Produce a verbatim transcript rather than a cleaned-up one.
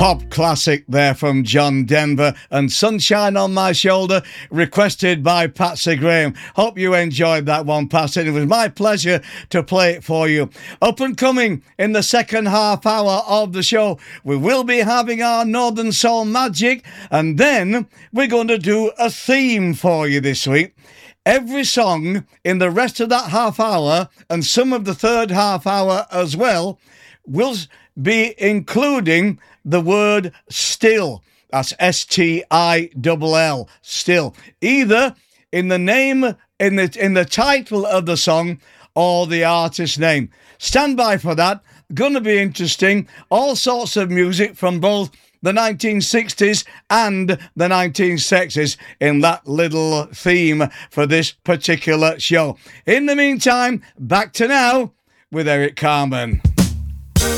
pop classic there from John Denver and Sunshine on My Shoulder, requested by Patsy Graham. Hope you enjoyed that one, Patsy. It was my pleasure to play it for you. Up and coming in the second half hour of the show, we will be having our Northern Soul Magic, and then we're going to do a theme for you this week. Every song in the rest of that half hour, and some of the third half hour as well, will be including the word still. That's S T I L L, still. Either in the name, in the, in the title of the song, or the artist name. Stand by for that. Gonna be interesting. All sorts of music from both the nineteen sixties and the nineteen sixties in that little theme for this particular show. In the meantime, back to now with Eric Carmen.